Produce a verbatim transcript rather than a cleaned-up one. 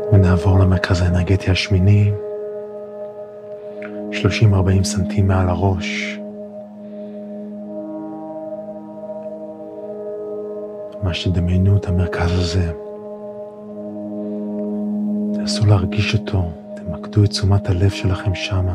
ונעבור למרכז האנרגטי השמיני, שלושים ארבעים סנטים מעל הראש. ממש תדמיינו את המרכז הזה. תנסו להרגיש אותו, תמקדו את תשומת הלב שלכם שמה.